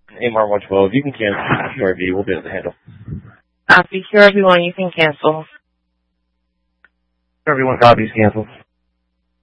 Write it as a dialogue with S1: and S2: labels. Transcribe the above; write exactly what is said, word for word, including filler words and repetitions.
S1: A M R one twelve, you can cancel Q R V. We'll be able to handle.
S2: Copy. Q R V one, you can cancel.
S1: Q R V one copies, cancel.